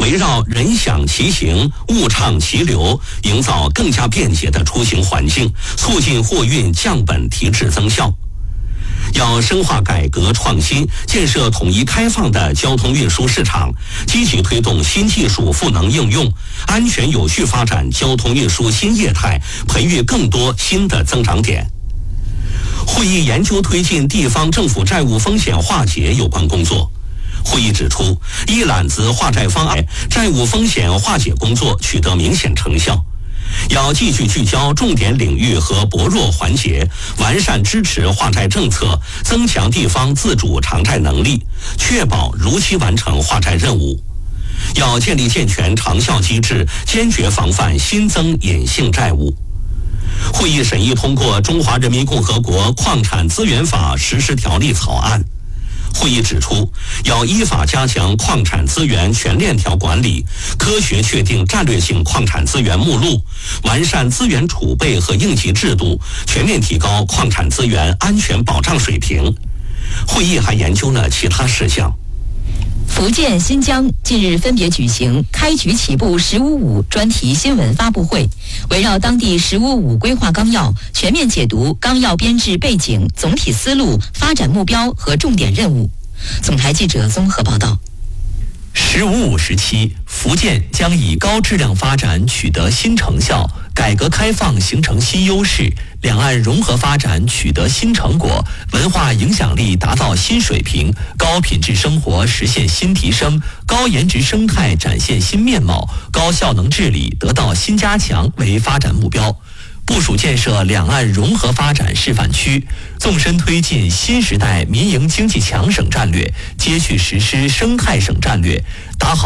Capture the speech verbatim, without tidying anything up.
围绕人享其行、物畅其流，营造更加便捷的出行环境，促进货运降本提质增效。要深化改革创新，建设统一开放的交通运输市场，积极推动新技术赋能应用，安全有序发展交通运输新业态，培育更多新的增长点。会议研究推进地方政府债务风险化解有关工作。会议指出，一揽子化债方案债务风险化解工作取得明显成效。要继续聚焦重点领域和薄弱环节，完善支持化债政策，增强地方自主偿债能力，确保如期完成化债任务。要建立健全长效机制，坚决防范新增隐性债务。会议审议通过《中华人民共和国矿产资源法实施条例》草案。会议指出，要依法加强矿产资源全链条管理，科学确定战略性矿产资源目录，完善资源储备和应急制度，全面提高矿产资源安全保障水平。会议还研究了其他事项。 福建、新疆近日分别举行开局起步“十五五”专题新闻发布会，围绕当地“十五五”规划纲要，全面解读纲要编制背景、总体思路、发展目标和重点任务。总台记者综合报道。 十五五时期，福建将以高质量发展取得新成效，改革开放形成新优势，两岸融合发展取得新成果，文化影响力达到新水平，高品质生活实现新提升，高颜值生态展现新面貌，高效能治理得到新加强为发展目标。部署建设两岸融合发展示范区，纵深推进新时代民营经济强省战略，接续实施生态省战略，打好